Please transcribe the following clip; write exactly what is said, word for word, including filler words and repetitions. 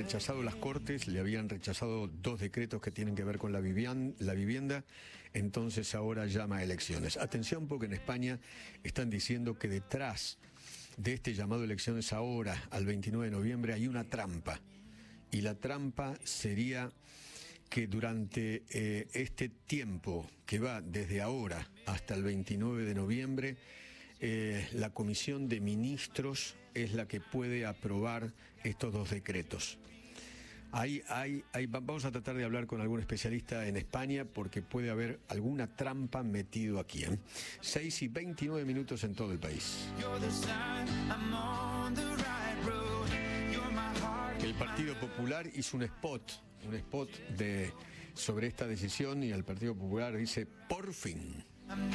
rechazado las Cortes, le habían rechazado dos decretos que tienen que ver con la vivienda, la vivienda, entonces ahora llama a elecciones. Atención, porque en España están diciendo que detrás de este llamado a elecciones ahora, al veintinueve de noviembre, hay una trampa. Y la trampa sería que durante eh, este tiempo que va desde ahora hasta el veintinueve de noviembre, eh, la Comisión de Ministros es la que puede aprobar estos dos decretos. Hay, hay, hay, vamos a tratar de hablar con algún especialista en España porque puede haber alguna trampa metido aquí, ¿eh? seis y veintinueve minutos en todo el país. El Partido Popular hizo un spot, un spot de, sobre esta decisión, y el Partido Popular dice: por fin.